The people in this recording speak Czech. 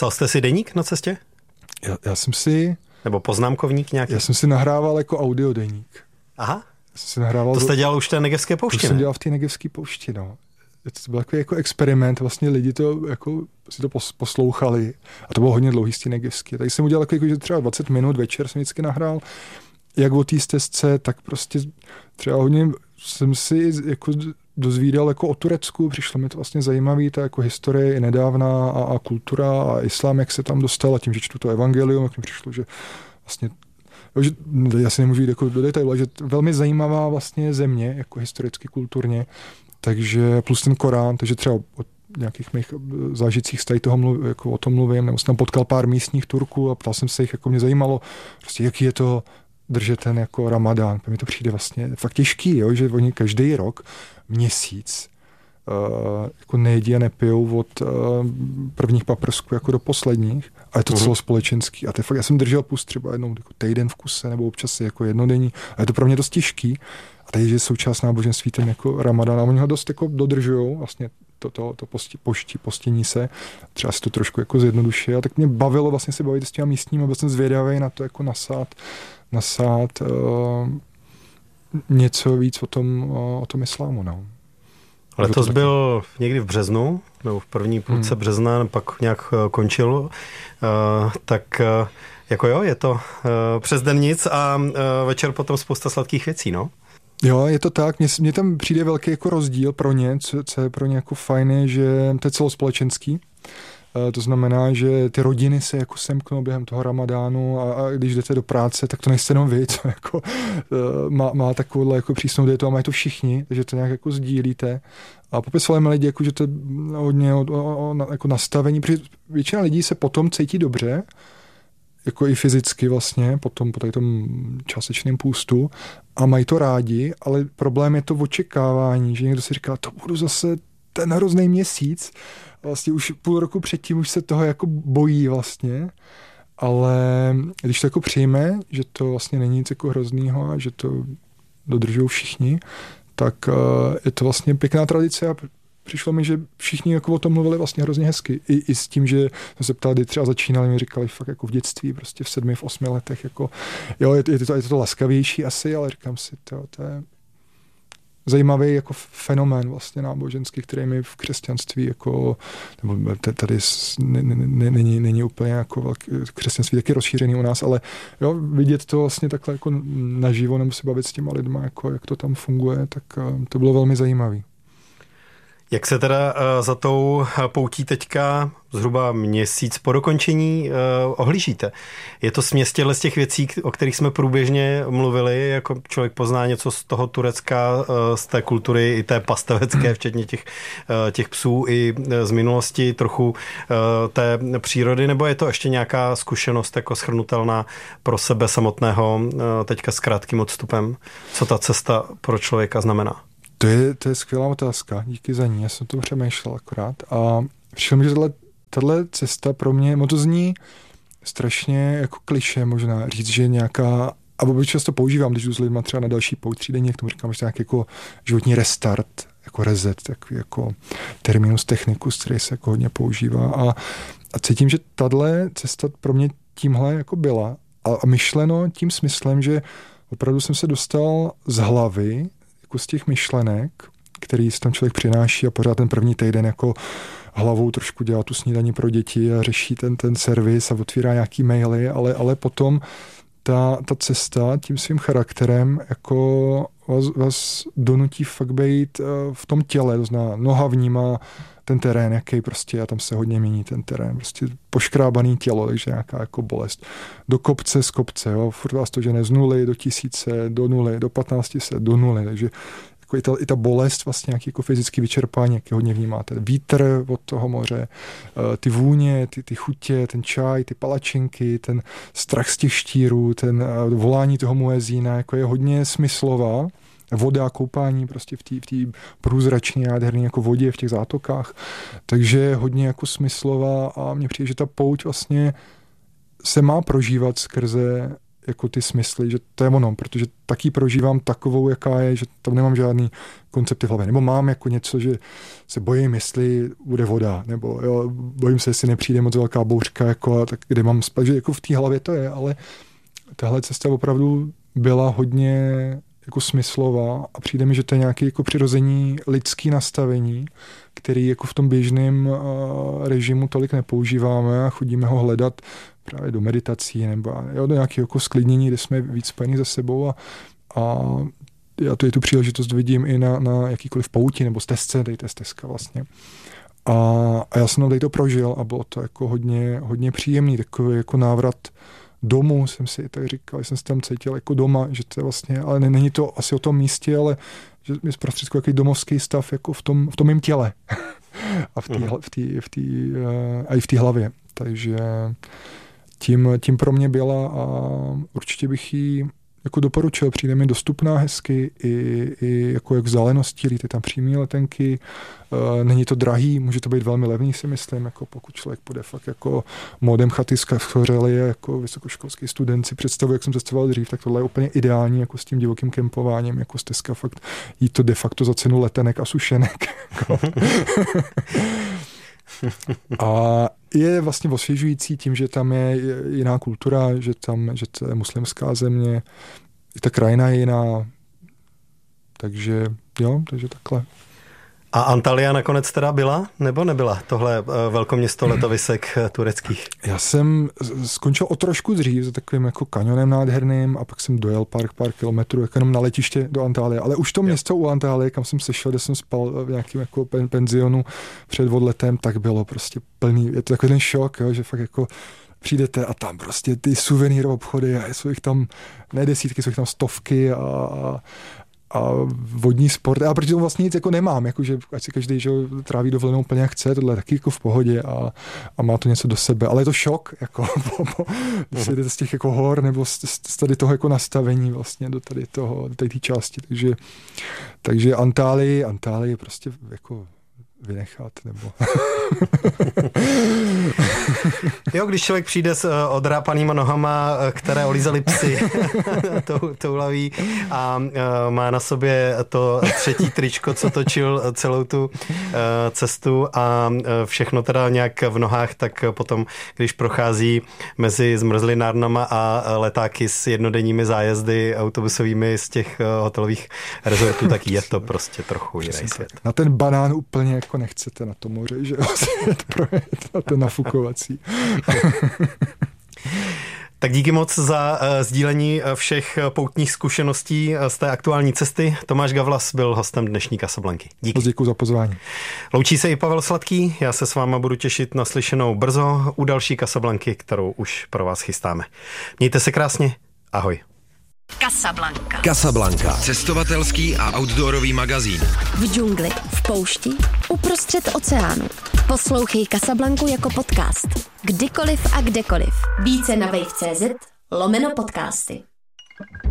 Psal jste si deník na cestě? Já jsem si... Nebo poznámkovník nějaký? Já jsem si nahrával jako audiodeník. Aha. To jste dělal už v té Negevské poušti, to jsem dělal v té Negevské poušti, no. To byl takový jako experiment, vlastně lidi to jako si to poslouchali a to bylo hodně dlouhý z té Negevské. Takže jsem udělal jako, že třeba 20 minut večer jsem vždycky nahrál, jak o té stezce, tak prostě třeba hodně jsem si jako dozvídal jako o Turecku, přišlo mi to vlastně zajímavý, ta jako historie i nedávná a kultura a islám, jak se tam dostal a tím, že čtu to evangelium, jak mi přišlo, že vlastně že já si nemůžu jít jako do detailu, že velmi zajímavá vlastně země, jako historicky, kulturně, takže plus ten Korán, takže třeba o nějakých mých zážitcích z toho jako o tom mluvím, nebo jsem tam potkal pár místních Turků a ptal jsem se jich, jako mě zajímalo, prostě jaký je to držet ten jako Ramadán. Mně to přijde vlastně fakt těžký, jo, že oni každý rok, měsíc, jako nejedí a nepijou od prvních paprsků jako do posledních a je to celospolečenský. A to je fakt, já jsem držel pust třeba jednou jako týden v kuse nebo občas jako jednodenní a je to pro mě dost těžký. A tady je součást náboženství ten jako Ramadán a oni ho dost jako dodržujou, vlastně to postění se. Třeba si to trošku jako zjednodušuje. A tak mě bavilo vlastně se bavit s těma místními, byl jsem zvědavý na to jako nasát něco víc o tom islámu, no. Letos byl někdy v březnu, nebo v první půlce března, pak nějak končil, tak jako jo, je to přes den nic a večer potom spousta sladkých věcí, no. Jo, je to tak. Mně tam přijde velký jako rozdíl pro ně, co je pro ně jako fajné, že to je celospolečenský. To znamená, že ty rodiny se jako semknou během toho Ramadánu a když jdete do práce, tak to nejste jenom vy, co jako má takovouhle jako přísnou dietu a mají to všichni, takže to nějak jako sdílíte. A popisovali mi lidi, jako, že to je hodně jako nastavení, protože většina lidí se potom cítí dobře, jako i fyzicky vlastně, potom po tady tom částečném půstu a mají to rádi, ale problém je to očekávání, že někdo si říká, to budu zase ten hrozný měsíc, vlastně už půl roku předtím už se toho jako bojí vlastně, ale když to jako přijme, že to vlastně není nic jako hroznýho a že to dodržují všichni, tak je to vlastně pěkná tradice a přišlo mi, že všichni jako o tom mluvili vlastně hrozně hezky. I s tím, že jsme se ptali, kdy třeba začínali, mi říkali fakt jako v dětství, prostě v 7, v 8 letech, jako, jo, je to laskavější asi, ale říkám si, to je zajímavý jako fenomén vlastně náboženský, který mi v křesťanství jako, nebo tady není úplně jako velký, křesťanství taky rozšířený u nás, ale jo, vidět to vlastně takhle jako naživo, nebo se bavit s těma lidma, jako jak to tam funguje, tak to bylo velmi zajímavý. Jak se teda za tou poutí teďka zhruba měsíc po dokončení ohlížíte? Je to směs z těch věcí, o kterých jsme průběžně mluvili, jako člověk pozná něco z toho Turecka, z té kultury i té pastevecké, včetně těch psů i z minulosti, trochu té přírody, nebo je to ještě nějaká zkušenost jako shrnutelná pro sebe samotného teďka s krátkým odstupem? Co ta cesta pro člověka znamená? To je skvělá otázka, díky za ní, já jsem to přemýšlel akorát a přišlo mi, že tahle cesta pro mě, to zní strašně jako klišé možná říct, že nějaká, a vůbec často používám, když jdu s lidma třeba na další pouť 3 denně, k tomu říkám, že to je nějaký jako životní restart, jako reset, takový jako terminus technicus, který se jako hodně používá a cítím, že tahle cesta pro mě tímhle jako byla a myšleno tím smyslem, že opravdu jsem se dostal z hlavy, z těch myšlenek, který si tam člověk přináší a pořád ten první týden jako hlavou trošku dělá tu snídaní pro děti a řeší ten servis a otvírá nějaký maily, ale potom ta cesta tím svým charakterem jako vás donutí fakt být v tom těle, to znamená noha vnímá ten terén, jaký prostě, a tam se hodně mění ten terén, prostě poškrábaný tělo, takže nějaká jako bolest. Do kopce, z kopce, jo, furt vás to žene z 0 do 1000, do 0, do 1500, do 0, takže jako i ta bolest vlastně nějaký jako fyzický vyčerpání, jak hodně vnímáte. Vítr od toho moře, ty vůně, ty chutě, ten čaj, ty palačinky, ten strach z těch štírů, ten volání toho muezína, jako je hodně smyslová. Voda, koupání prostě v té průzračné nádherné jako vodě v těch zátokách. Takže je hodně jako smyslová a mně přijde, že ta pouť vlastně se má prožívat skrze jako ty smysly, že to je ono, protože taky prožívám takovou, jaká je, že tam nemám žádný koncepty v hlavě. Nebo mám jako něco, že se bojím, jestli bude voda, nebo jo, bojím se, jestli nepřijde moc velká bouřka, jako, tak kde mám spát, že jako v té hlavě to je, ale tahle cesta opravdu byla hodně jako smyslová a přijde mi, že to je nějaké jako přirození lidský nastavení, který jako v tom běžném režimu tolik nepoužíváme a chodíme ho hledat právě do meditací nebo do nějakého jako sklidnění, kde jsme víc spojení se sebou a já tu příležitost vidím i na jakýkoliv pouti nebo stezce, tady to je stezka vlastně. A já jsem tady to prožil a bylo to jako hodně příjemný, takový jako návrat domů, jsem si tak říkal, jsem se tam cítil jako doma, že to je vlastně, ale není to asi o tom místě, ale že mi zprostředkuje jaký domovský stav jako v tom mém těle a i v té hlavě. Takže tím pro mě byla a určitě bych ji jako doporučil, přijde mi dostupná hezky i jako jak vzdálenosti, líte tam přímé letenky, není to drahý, může to být velmi levný, si myslím, jako pokud člověk půjde fakt jako modem chaty z Chořely, jako vysokoškolský student si představuje, jak jsem cestoval dřív, tak tohle je úplně ideální, jako s tím divokým kempováním, jako stezka fakt jí to de facto za cenu letenek a sušenek. A je vlastně osvěžující tím, že tam je jiná kultura, že to je muslimská země, i ta krajina je jiná, takže takhle. A Antalya nakonec teda byla, nebo nebyla tohle velkoměsto letovisek tureckých? Já jsem skončil o trošku dřív za takovým jako kanionem nádherným a pak jsem dojel pár kilometrů jako jenom na letiště do Antálye. Ale už to město u Antálye, kam jsem sešel, kde jsem spal v nějakém jako penzionu před odletem, tak bylo prostě plný. Je to takový ten šok, jo, že fakt jako přijdete a tam prostě ty suvenýr obchody a jsou jich tam ne desítky, jsou jich tam stovky a vodní sport. A protože tomu vlastně nic jako nemám, jakože ať si každý tráví dovolenou úplně jak chce, tohle je taky jako v pohodě a má to něco do sebe. Ale je to šok, jako když jdete z těch jako hor nebo z tady toho jako nastavení vlastně do tady té části. Takže Antálii je prostě jako vynechat, nebo... Jo, když člověk přijde s odrápanýma nohama, které olízali psy, toulaví a má na sobě to třetí tričko, co točil celou tu cestu a všechno teda nějak v nohách, tak potom, když prochází mezi zmrzlinárnama a letáky s jednodenními zájezdy autobusovými z těch hotelových rezortů, tak je to prostě trochu jiný svět. Na ten banán úplně jako nechcete na to moře, že projet na ten nafukovací. Tak díky moc za sdílení všech poutních zkušeností z té aktuální cesty. Tomáš Gavlas byl hostem dnešní Casablanky. Díky. Děkuji za pozvání. Loučí se i Pavel Sladký. Já se s váma budu těšit na slyšenou brzo u další Casablanky, kterou už pro vás chystáme. Mějte se krásně. Ahoj. Casablanca. Cestovatelský a outdoorový magazín. V džungli, v poušti, uprostřed oceánu. Poslouchej Casablanku jako podcast. Kdykoliv a kdekoliv. Více na wave.cz/podcasty.